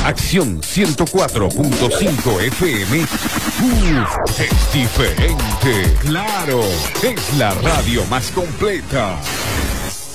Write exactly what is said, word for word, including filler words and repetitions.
Acción ciento cuatro punto cinco F M. Uf, es diferente. Claro, es la radio más completa.